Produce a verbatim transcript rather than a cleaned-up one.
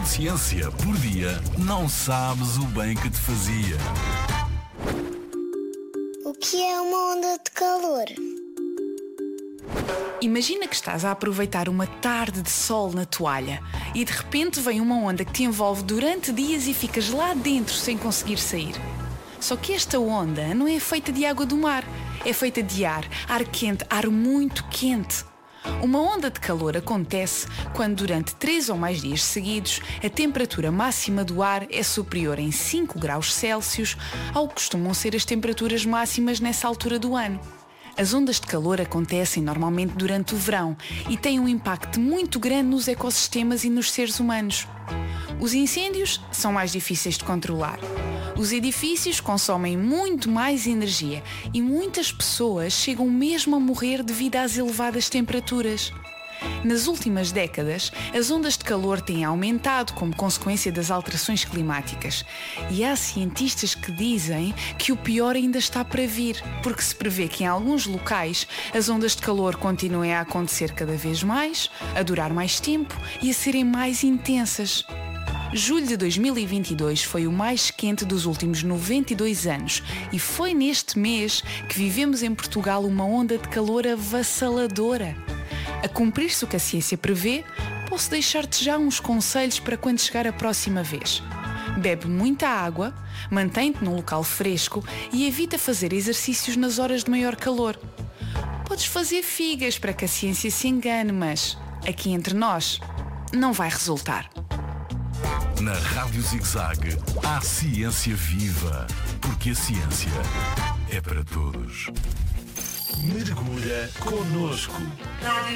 de ciência por dia, não sabes o bem que te fazia. O que é uma onda de calor? Imagina que estás a aproveitar uma tarde de sol na toalha e de repente vem uma onda que te envolve durante dias e ficas lá dentro sem conseguir sair. Só que esta onda não é feita de água do mar, é feita de ar, ar quente, ar muito quente. Uma onda de calor acontece quando durante três ou mais dias seguidos a temperatura máxima do ar é superior em cinco graus Celsius ao que costumam ser as temperaturas máximas nessa altura do ano. As ondas de calor acontecem normalmente durante o verão e têm um impacto muito grande nos ecossistemas e nos seres humanos. Os incêndios são mais difíceis de controlar. Os edifícios consomem muito mais energia e muitas pessoas chegam mesmo a morrer devido às elevadas temperaturas. Nas últimas décadas, as ondas de calor têm aumentado como consequência das alterações climáticas. E há cientistas que dizem que o pior ainda está para vir, porque se prevê que em alguns locais as ondas de calor continuem a acontecer cada vez mais, a durar mais tempo e a serem mais intensas. Julho de dois mil e vinte e dois foi o mais quente dos últimos noventa e dois anos e foi neste mês que vivemos em Portugal uma onda de calor avassaladora. A cumprir-se o que a ciência prevê, posso deixar-te já uns conselhos para quando chegar a próxima vez. Bebe muita água, mantém-te num local fresco e evita fazer exercícios nas horas de maior calor. Podes fazer figas para que a ciência se engane, mas aqui entre nós não vai resultar. Na Rádio Zig-Zag há ciência viva, porque a ciência é para todos. Mergulha connosco.